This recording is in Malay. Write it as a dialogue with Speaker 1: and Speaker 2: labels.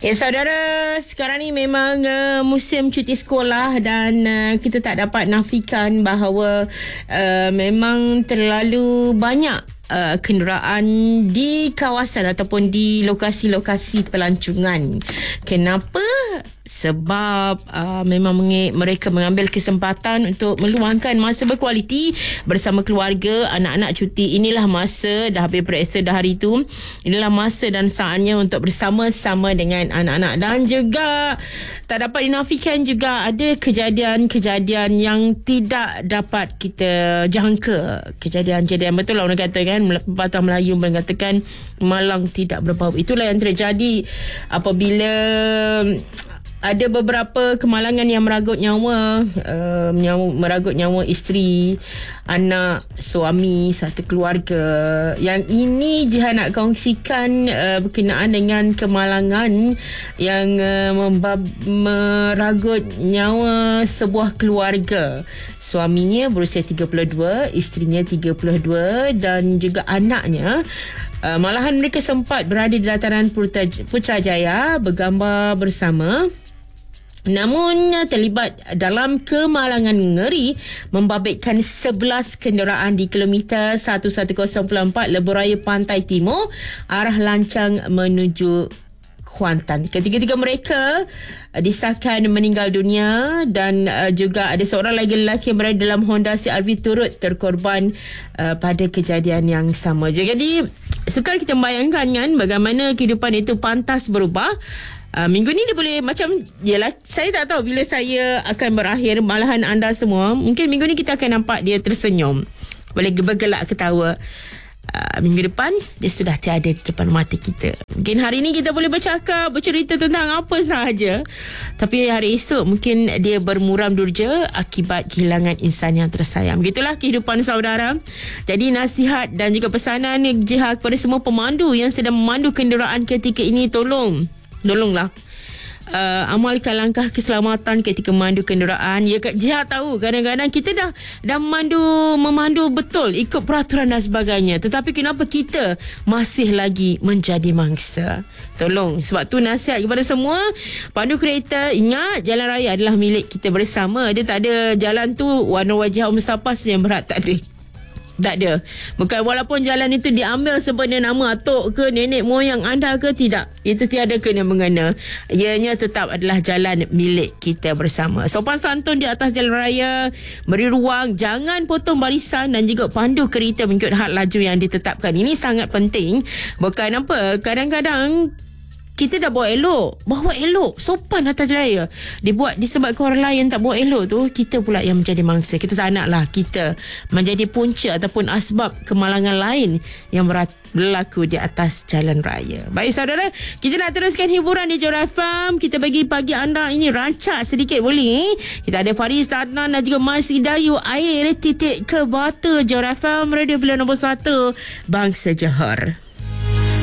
Speaker 1: Saudara, sekarang ni memang musim cuti sekolah dan kita tak dapat nafikan bahawa memang terlalu banyak kenderaan di kawasan ataupun di lokasi-lokasi pelancongan. Kenapa? Sebab memang mereka mengambil kesempatan untuk meluangkan masa berkualiti bersama keluarga, anak-anak cuti. Inilah masa, dah habis periksa dah hari tu, inilah masa dan saatnya untuk bersama-sama dengan anak-anak. Dan juga tak dapat dinafikan juga ada kejadian-kejadian yang tidak dapat kita jangka. Kejadian-kejadian, betul lah orang kata kan, pepatah Melayu mengatakan malang tidak berbau. Itulah yang terjadi apabila ada beberapa kemalangan yang meragut nyawa, meragut nyawa isteri, anak, suami, satu keluarga. Yang ini Jihan nak kongsikan berkenaan dengan kemalangan yang meragut nyawa sebuah keluarga. Suaminya berusia 32, isterinya 32 dan juga anaknya. Malahan mereka sempat berada di dataran Putrajaya bergambar bersama. Namun terlibat dalam kemalangan ngeri membabitkan 11 kenderaan di kilometer 1104 Lebuhraya Pantai Timur arah Lancang menuju Kuantan. Ketiga-tiga mereka disahkan meninggal dunia dan juga ada seorang lagi lelaki yang berada dalam Honda CR-V turut terkorban pada kejadian yang sama. Jadi sukar kita membayangkan kan bagaimana kehidupan itu pantas berubah. Minggu ni dia boleh macam, yelah, saya tak tahu bila saya akan berakhir, malahan anda semua mungkin minggu ni kita akan nampak dia tersenyum, boleh bergelak ketawa. Minggu depan dia sudah tiada di depan mata kita. Mungkin hari ni kita boleh bercakap, bercerita tentang apa sahaja, tapi hari esok mungkin dia bermuram durja akibat kehilangan insan yang tersayang. Begitulah kehidupan saudara. Jadi nasihat dan juga pesanan jihad kepada semua pemandu yang sedang memandu kenderaan ketika ini, tolonglah amalkan langkah keselamatan ketika memandu kenderaan. Ya, Jihad tahu kadang-kadang kita dah memandu betul ikut peraturan dan sebagainya, tetapi kenapa kita masih lagi menjadi mangsa? Tolong, sebab tu nasihat kepada semua pandu kereta, ingat jalan raya adalah milik kita bersama. Dia tak ada jalan tu Wan Wajih Mustafa yang berat, tak ada. Tak ada. Bukan walaupun jalan itu diambil sebenarnya nama atuk ke nenek moyang anda ke, tidak. Itu tiada kena mengena. Ianya tetap adalah jalan milik kita bersama. Sopan santun di atas jalan raya, beri ruang, jangan potong barisan dan juga pandu kereta mengikut had laju yang ditetapkan. Ini sangat penting. Bukan apa, kadang-kadang kita dah bawa elok, sopan atas raya. Disebabkan orang lain tak bawa elok tu, kita pula yang menjadi mangsa. Kita tak naklah kita menjadi punca ataupun asbab kemalangan lain yang berlaku di atas jalan raya. Baik saudara, kita nak teruskan hiburan di Johor FM. Kita bagi pagi anda ini rancak sedikit boleh. Kita ada Faris Adnan dan juga Mas Hidayu, air titik ke bata. Johor FM, radio pilihan nombor 1 Bangsa Johor.